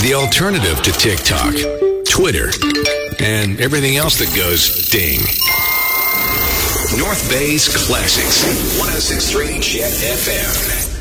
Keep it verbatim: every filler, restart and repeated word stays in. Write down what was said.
The alternative to TikTok, Twitter, and everything else that goes ding. North Bay's Classics, one oh six point three Jet F M.